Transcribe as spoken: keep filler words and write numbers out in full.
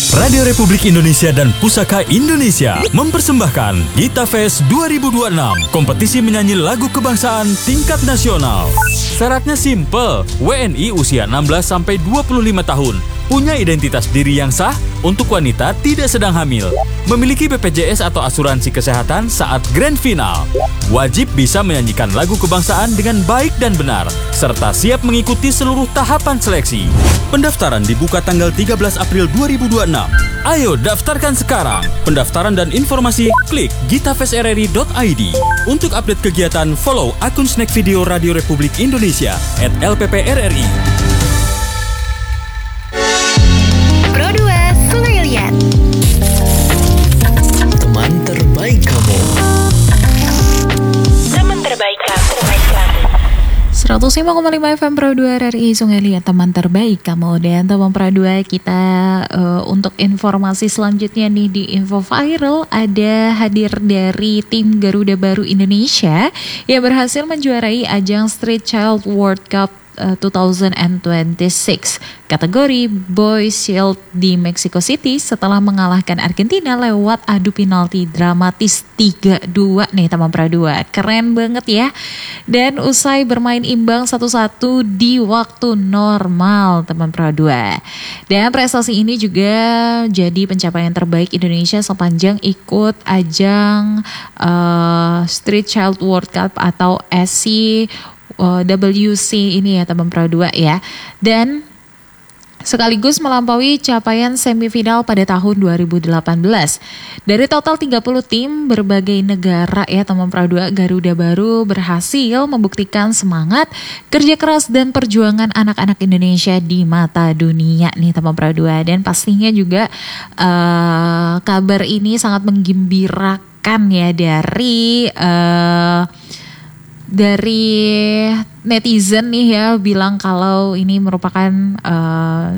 Radio Republik Indonesia dan Pusaka Indonesia mempersembahkan Gita Fest dua ribu dua puluh enam, kompetisi menyanyi lagu kebangsaan tingkat nasional. Syaratnya simple, W N I usia enam belas sampai dua puluh lima tahun, punya identitas diri yang sah, untuk wanita tidak sedang hamil, memiliki B P J S atau asuransi kesehatan saat grand final, wajib bisa menyanyikan lagu kebangsaan dengan baik dan benar, serta siap mengikuti seluruh tahapan seleksi. Pendaftaran dibuka tanggal tiga belas April dua ribu dua puluh enam. Ayo daftarkan sekarang. Pendaftaran dan informasi klik gitafestrri dot i d. Untuk update kegiatan, follow akun Snack Video Radio Republik Indonesia at L P P R R I. Pro dua Sungai Liat. Teman terbaik kamu. Teman terbaik kamu. seratus lima koma lima F M Pro dua R R I Sungai Liat, teman terbaik kamu. Dan teman Pro dua kita uh, untuk informasi selanjutnya nih di Info Viral, ada hadir dari tim Garuda Baru Indonesia yang berhasil menjuarai ajang Street Child World Cup uh, dua ribu dua puluh enam kategori Boys Shield di Mexico City setelah mengalahkan Argentina lewat adu penalti dramatis tiga dua nih teman Pro dua. Keren banget ya. Dan usai bermain imbang satu satu di waktu normal teman Pro dua. Dan prestasi ini juga jadi pencapaian terbaik Indonesia sepanjang ikut ajang uh, Street Child World Cup atau S C W C ini ya teman Pro dua ya. Dan sekaligus melampaui capaian semifinal pada tahun dua ribu delapan belas. Dari total tiga puluh tim berbagai negara ya teman Pro dua, Garuda Baru berhasil membuktikan semangat, kerja keras dan perjuangan anak-anak Indonesia di mata dunia nih teman Pro dua. Dan pastinya juga uh, kabar ini sangat menggembirakan ya dari uh, dari netizen nih ya, bilang kalau ini merupakan uh,